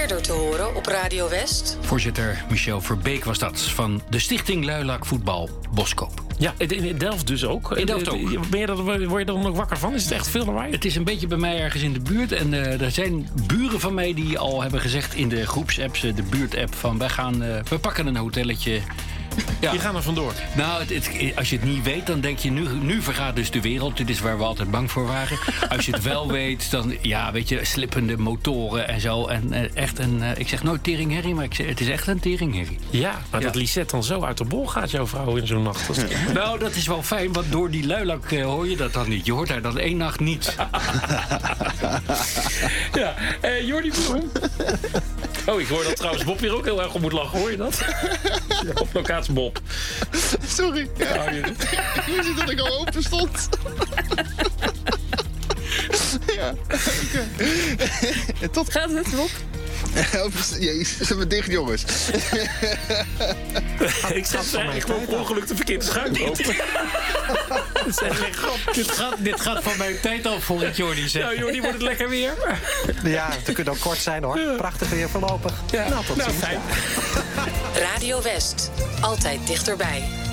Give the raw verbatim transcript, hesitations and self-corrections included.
eerder te horen op Radio West? Voorzitter Michel Verbeek was dat, van de Stichting Luilak Voetbal Boskoop. Ja, in Delft dus ook. In Delft ook. Ben je dat, word je er dan ook wakker van? Is het echt veel lawaai? Het is een beetje bij mij ergens in de buurt. En uh, er zijn buren van mij die al hebben gezegd in de groepsapps, de buurtapp, van wij gaan, uh, we pakken een hotelletje. Ja. Die gaan er vandoor. Nou, het, het, als je het niet weet, dan denk je, nu, nu vergaat dus de wereld. Dit is waar we altijd bang voor waren. Als je het wel weet, dan, ja, weet je, slippende motoren en zo. En uh, echt een, uh, ik zeg nooit teringherrie, maar ik zeg, het is echt een teringherrie. Ja, maar ja. dat Lisette dan zo uit de bol gaat, jouw vrouw, in zo'n nacht. Dat is... Nou, dat is wel fijn, want door die luilak uh, hoor je dat dan niet. Je hoort haar dan één nacht niet. Ja, uh, Jordi Bloem. Oh, ik hoor dat trouwens Bob weer ook heel erg op moet lachen. Hoor je dat? Ja, op locatie Bob. Sorry. Ja. Ja, je... Ik wist niet dat ik al open stond. Ja, oké. Okay. Tot... Gaat het, Bob? Jezus, ze hebben dicht, jongens. Ik zat eigenlijk gewoon per ongeluk de verkeerde schuim open. Dat is echt geen grap. Dit gaat, dit gaat van mijn tijd af, voor het Jordi zegt. Nou, Jordi, wordt het lekker weer? Ja, het kunt ook kort zijn, hoor. Prachtig weer voorlopig. Ja. Nou, tot nou, ziens. fijn. Radio West. Altijd dichterbij.